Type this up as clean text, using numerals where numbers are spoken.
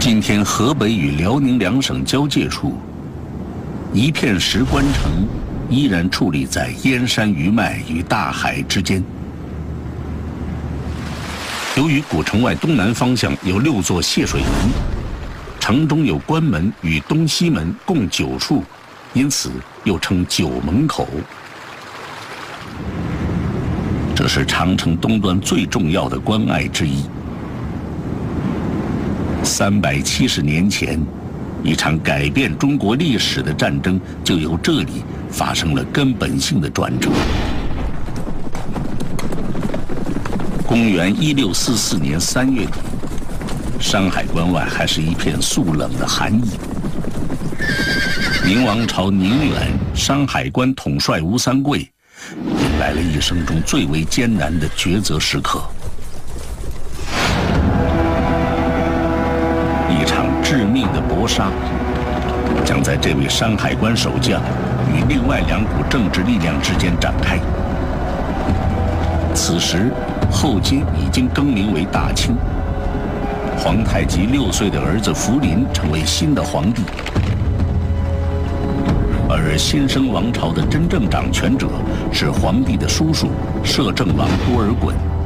今天河北与辽宁两省交界处，一片石关城依然矗立在燕山余脉与大海之间。由于古城外东南方向有6座泄水门，城中有关门与东西门共9处，因此又称9门口。这是长城东端最重要的关隘之一。370年前，一场改变中国历史的战争就由这里发生了根本性的转折。公元1644年3月底，山海关外还是一片肃冷的寒意。明王朝宁远山海关统帅吴三桂迎来了一生中最为艰难的抉择时刻。一场致命的搏杀将在这位山海关守将与另外2股政治力量之间展开。此时，后金已经更名为大清，皇太极6岁的儿子福临成为新的皇帝，而新生王朝的真正掌权者是皇帝的叔叔摄政王多尔衮。